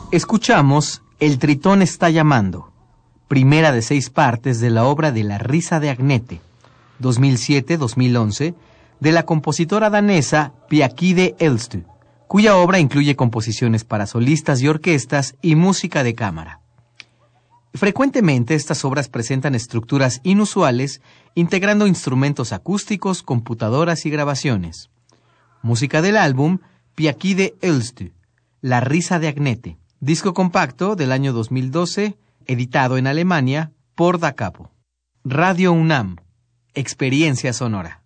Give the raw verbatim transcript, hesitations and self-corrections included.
Escuchamos El Tritón está llamando, primera de seis partes de la obra de La risa de Agnete, dos mil siete a dos mil once, de la compositora danesa Pia-Kide Elstø, cuya obra incluye composiciones para solistas y orquestas y música de cámara. Frecuentemente estas obras presentan estructuras inusuales, integrando instrumentos acústicos, computadoras y grabaciones. Música del álbum Pia-Kide Elstø, La risa de Agnete, disco compacto del año dos mil doce, editado en Alemania por Da Capo. Radio UNAM, Experiencia Sonora.